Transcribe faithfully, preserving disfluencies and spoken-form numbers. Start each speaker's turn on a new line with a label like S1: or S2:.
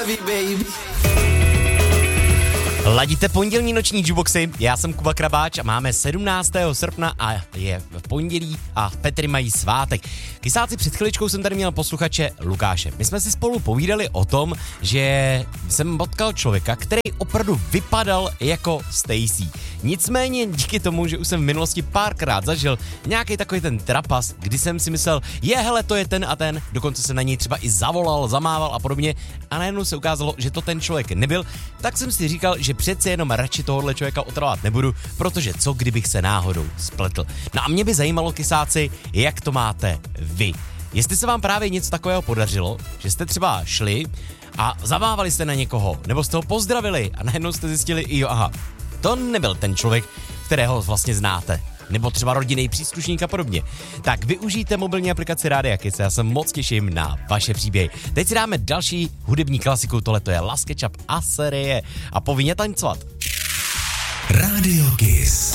S1: Ladíte pondělní noční jukeboxy, já jsem Kuba Krabáč a máme sedmnáctého srpna a je v pondělí a Petry mají svátek. Kysáci, před chviličkou jsem tady měl posluchače Lukáše. My jsme si spolu povídali o tom, že jsem potkal člověka, který opravdu vypadal jako Stacy. Nicméně díky tomu, že už jsem v minulosti párkrát zažil nějaký takový ten trapas, kdy jsem si myslel, je hele, to je ten a ten, dokonce jsem na něj třeba i zavolal, zamával a podobně a najednou se ukázalo, že to ten člověk nebyl, tak jsem si říkal, že přece jenom radši tohohle člověka otravovat nebudu, protože co kdybych se náhodou spletl. No a mě by zajímalo, kysáci, jak to máte vy. Jestli se vám právě něco takového podařilo, že jste třeba šli a zamávali jste na někoho, nebo jste ho pozdravili a najednou jste zjistili, jo, aha, to nebyl ten člověk, kterého vlastně znáte. Nebo třeba rodinný příslušník a podobně. Tak využijte mobilní aplikaci Rádia Kiss, já se moc těším na vaše příběhy. Teď si dáme další hudební klasiku, tohle to je Last Ketchup a série a povinně tancovat.
S2: Rádio Kiss.